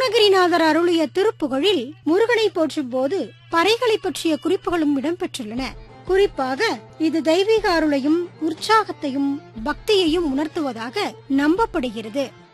அருணகிரிநாதர் அருளிய திருப்புகழில் முருகனை போற்றும் போது பறைகளை பற்றிய குறிப்புகளும் இடம்பெற்றுள்ளன. குறிப்பாக இது தெய்வீக அருளையும் உற்சாகத்தையும் பக்தியையும் உணர்த்துவதாக நம்பப்படுகிறது.